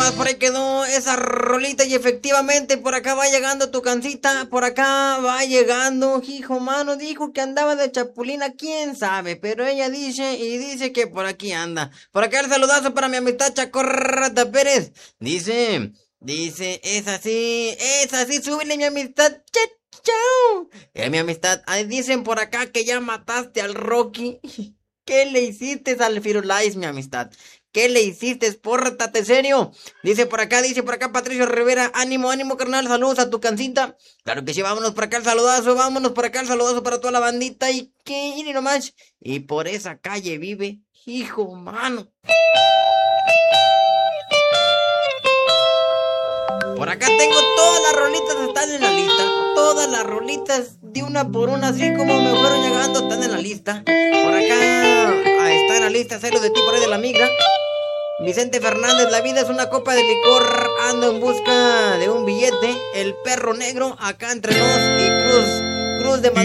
nomás, por ahí quedó esa rolita y efectivamente por acá va llegando tu cancita, por acá va llegando, hijo mano, dijo que andaba de chapulina, quién sabe, pero ella dice y dice que por aquí anda. Por acá el saludazo para mi amistad Chacorrata Pérez, dice, es así, súbele mi amistad, chao. Mi amistad, dicen por acá que ya mataste al Rocky. ¿Qué le hiciste al Firulais, mi amistad? ¿Qué le hiciste? Pórtate serio. Dice por acá Patricio Rivera. Ánimo, ánimo, carnal. Saludos a tu cancita. Claro que sí, vámonos por acá el saludazo. Vámonos por acá el saludazo para toda la bandita. Y que ir nomás. Y por esa calle vive, hijo mano. Por acá tengo todas las rolitas, están en la lista. Todas las rolitas, de una por una, así como me fueron llegando, están en la lista. Por acá está en la lista Cero de ti por ahí de la migra. Vicente Fernández, la vida es una copa de licor, ando en busca de un billete. El perro negro, acá entre nos y Cruz de Madrid.